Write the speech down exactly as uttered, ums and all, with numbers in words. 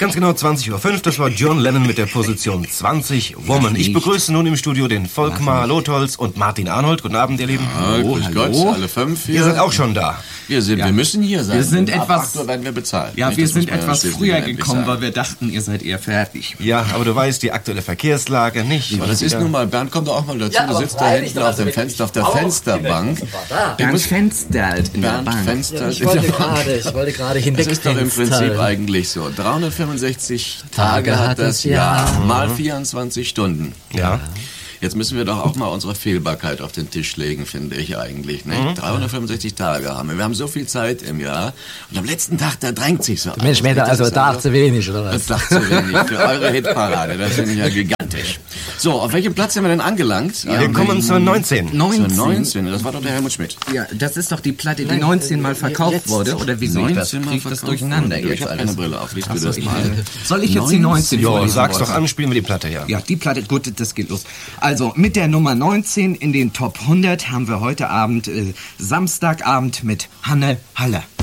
Ganz genau zwanzig Uhr fünf, das war John Lennon mit der Position zwanzig, Woman. Ich begrüße nun im Studio den Volkmar Lotholz und Martin Arnold. Guten Abend, ihr Lieben. Ja, grüß Gott, alle fünf hier. Ihr seid auch schon da. Wir, sind, ja. wir müssen hier sein. Wir sind Ab etwas, acht Uhr werden wir bezahlt. Ja, Nicht, wir das sind muss man etwas das früher endlich gekommen, sagen. weil wir dachten, ihr seid eher fertig. Ja, aber du weißt, die aktuelle Verkehrslage nicht. Aber das ist nun mal, Bernd kommt doch auch mal dazu. Ja, du sitzt da hinten auf dem Fenster, auf der Fensterbank. Bernd Fensterlt in Bernd der Bank. Fensterlt Ja, ich in wollte der Bank. gerade, ich wollte gerade hinweg. Das ist doch im Prinzip eigentlich so. dreihundertfünfundsechzig Tage hat das Jahr, mal vierundzwanzig Stunden. Ja. Jetzt müssen wir doch auch mal unsere Fehlbarkeit auf den Tisch legen, finde ich eigentlich. Nicht? Mhm. dreihundertfünfundsechzig Tage haben wir. Wir haben so viel Zeit im Jahr. Und am letzten Tag, da drängt sich so. Mensch, mir da also Tag zu wenig, oder was? Tag zu wenig für eure Hitparade. Das finde ich ja gigantisch. So, auf welchem Platz sind wir denn angelangt? Ja, wir kommen zur neunzehn. Zur neunzehn, das war doch der Helmut Schmidt. Ja, das ist doch die Platte, die neunzehn Mal verkauft jetzt. wurde, oder wie sehe ich das? Krieg ich das durcheinander Ich jetzt habe alles? keine Brille auf, liest Ach du so, das ich, mal? äh, Soll ich jetzt die neunzehn Jo, vorlesen sag's doch wollen? an, spielen wir die Platte, ja. Ja, die Platte, gut, das geht los. Also, mit der Nummer neunzehn in den Top hundert haben wir heute Abend, äh, Samstagabend mit Hanne Halle.